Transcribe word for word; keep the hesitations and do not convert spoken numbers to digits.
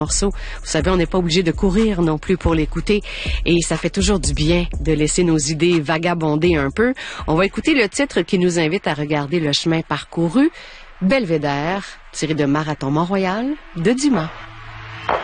morceau. Vous savez, on n'est pas obligé de courir non plus pour l'écouter et ça fait toujours du bien de laisser nos idées vagabonder un peu. On va écouter le titre qui nous invite à regarder le chemin parcouru, Belvédère, tiré de Marathon Mont-Royal de Dumas.